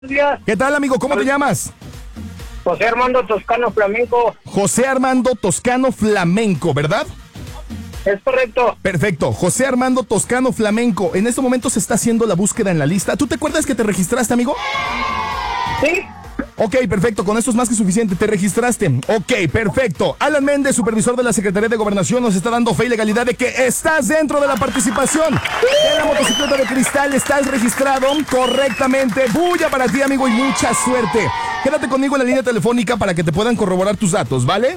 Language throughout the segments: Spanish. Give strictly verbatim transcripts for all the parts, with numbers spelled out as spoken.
días. ¿Qué tal, amigo? ¿Cómo te llamas? José Armando Toscano Flamenco. José Armando Toscano Flamenco, ¿verdad? Es correcto. Perfecto. José Armando Toscano Flamenco. En este momento se está haciendo la búsqueda en la lista. ¿Tú te acuerdas que te registraste, amigo? Sí. Ok, perfecto, con esto es más que suficiente, te registraste. Ok, perfecto. Alan Méndez, supervisor de la Secretaría de Gobernación, nos está dando fe y legalidad de que estás dentro de la participación de la motocicleta de cristal, estás registrado correctamente. Bulla para ti, amigo, y mucha suerte. Quédate conmigo en la línea telefónica para que te puedan corroborar tus datos, ¿vale?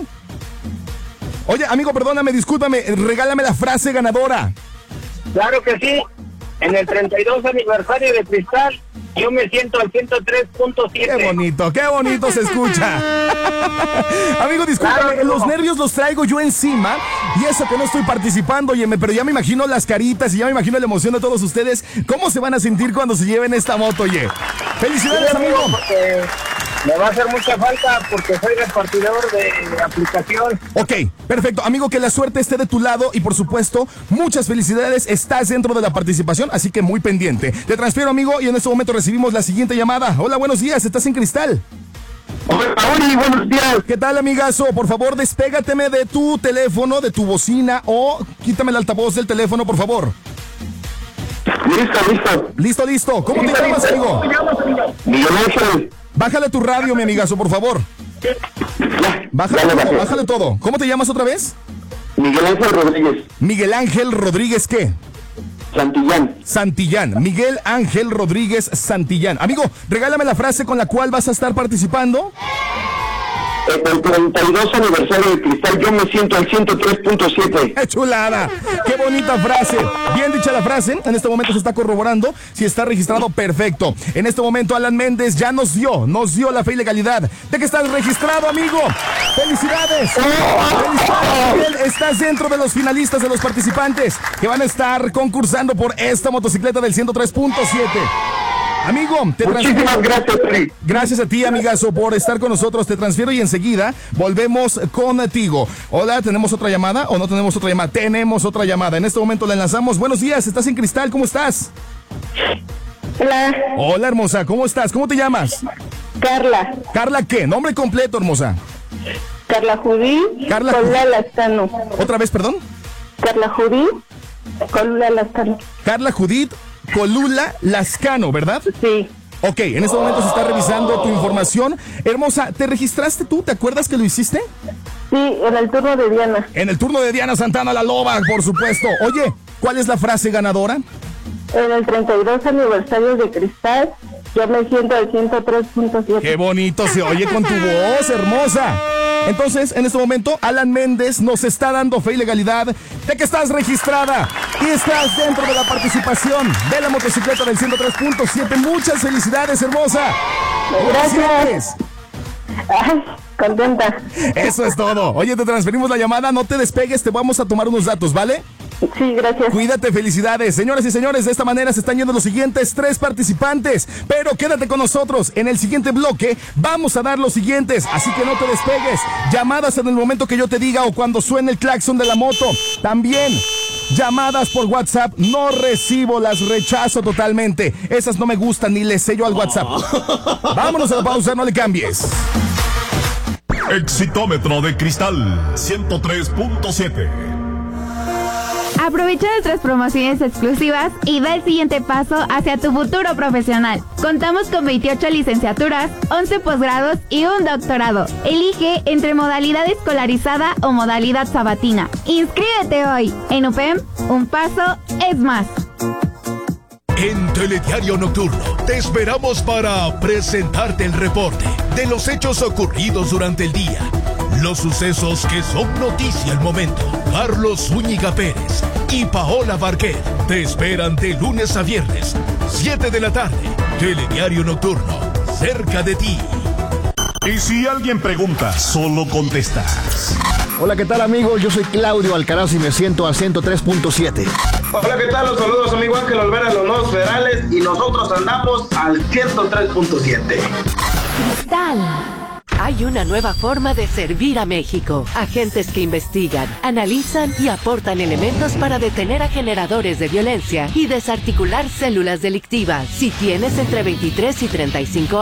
Oye, amigo, perdóname, discúlpame, regálame la frase ganadora. Claro que sí. En el treinta y dos aniversario de Cristal, yo me siento al ciento tres punto siete. Qué bonito, qué bonito se escucha. Amigo, disculpa, claro, los no. nervios los traigo yo encima. Y eso que no estoy participando, oye, pero ya me imagino las caritas y ya me imagino la emoción de todos ustedes. ¿Cómo se van a sentir cuando se lleven esta moto, oye? ¡Felicidades, sí, amigo! Porque me va a hacer mucha falta porque soy repartidor de aplicación. Ok, perfecto. Amigo, que la suerte esté de tu lado y, por supuesto, muchas felicidades. Estás dentro de la participación, así que muy pendiente. Te transfiero, amigo, y en este momento recibimos la siguiente llamada. Hola, buenos días. ¿Estás en Cristal? Hola, Pauli, buenos días. ¿Qué tal, amigazo? Por favor, despégateme de tu teléfono, de tu bocina, o quítame el altavoz del teléfono, por favor. Listo, listo. Listo, listo. ¿Cómo te llamas, amigo? Miguel Ángel. Bájale tu radio, mi amigazo, por favor. Bájale todo, bájale todo. ¿Cómo te llamas otra vez? Miguel Ángel Rodríguez. Miguel Ángel Rodríguez, ¿qué? Santillán. Santillán. Miguel Ángel Rodríguez Santillán. Amigo, regálame la frase con la cual vas a estar participando. En el treinta y dos aniversario de Cristal, yo me siento al ciento tres punto siete. ¡Qué chulada! ¡Qué bonita frase! Bien dicha la frase. En este momento se está corroborando si está registrado. Perfecto. En este momento Alan Méndez ya nos dio, nos dio la fe y legalidad de que estás registrado, amigo. ¡Felicidades! ¡Felicidades, Miguel! Estás dentro de los finalistas, de los participantes que van a estar concursando por esta motocicleta del ciento tres punto siete. Amigo, te Muchísimas transfiero. gracias, Felipe. Gracias a ti, amigazo, por estar con nosotros. Te transfiero y enseguida volvemos contigo. Hola, ¿tenemos otra llamada o no tenemos otra llamada? Tenemos otra llamada. En este momento la enlazamos. Buenos días, estás en Cristal, ¿cómo estás? Hola. Hola, hermosa, ¿cómo estás? ¿Cómo te llamas? Carla. ¿Carla qué? Nombre completo, hermosa. Carla Judí. Carla Colula Lascano. ¿Otra vez, perdón? Carla Judí. Colula Lascano. Carla Judith Colula Lascano, ¿verdad? Sí. Ok, en este momento se está revisando tu información. Hermosa, ¿te registraste tú? ¿Te acuerdas que lo hiciste? Sí, en el turno de Diana. En el turno de Diana Santana, la loba, por supuesto. Oye, ¿cuál es la frase ganadora? En el treinta y dos aniversario de Cristal, yo me siento al ciento tres punto siete. ¡Qué bonito se oye con tu voz, hermosa! Entonces, en este momento, Alan Méndez nos está dando fe y legalidad de que estás registrada y estás dentro de la participación de la motocicleta del ciento tres punto siete. Muchas felicidades, hermosa. Gracias. Ay, contenta. Eso es todo. Oye, te transferimos la llamada, no te despegues, te vamos a tomar unos datos, ¿vale? Sí, gracias. Cuídate, felicidades. Señoras y señores, de esta manera se están yendo los siguientes tres participantes. Pero quédate con nosotros. En el siguiente bloque vamos a dar los siguientes. Así que no te despegues. Llamadas en el momento que yo te diga o cuando suene el claxon de la moto. También llamadas por WhatsApp. No recibo, las rechazo totalmente. Esas no me gustan ni les sello al WhatsApp. Vámonos a la pausa, no le cambies. Exitómetro de Cristal ciento tres punto siete. Aprovecha nuestras promociones exclusivas y da el siguiente paso hacia tu futuro profesional. Contamos con veintiocho licenciaturas, once posgrados y un doctorado. Elige entre modalidad escolarizada o modalidad sabatina. Inscríbete hoy. En U P E M, un paso es más. En Telediario Nocturno te esperamos para presentarte el reporte de los hechos ocurridos durante el día. Los sucesos que son noticia al momento. Carlos Zúñiga Pérez y Paola Barquet te esperan de lunes a viernes, siete de la tarde. Telediario Nocturno, cerca de ti. Y si alguien pregunta, solo contestas. Hola, ¿qué tal, amigos? Yo soy Claudio Alcaraz y me siento al ciento tres punto siete. Hola, ¿qué tal? Los saludos, amigo Ángel Olvera, los nuevos federales, y nosotros andamos al ciento tres punto siete. Cristal, Hay una nueva forma de servir a México. Agentes que investigan, analizan y aportan elementos para detener a generadores de violencia y desarticular células delictivas. Si tienes entre veintitrés y treinta y cinco